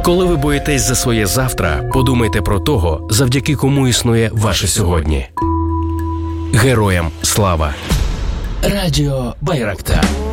Коли ви боїтесь за своє завтра, подумайте про того, завдяки кому існує ваше сьогодні. Героям слава! Радіо Байрактар.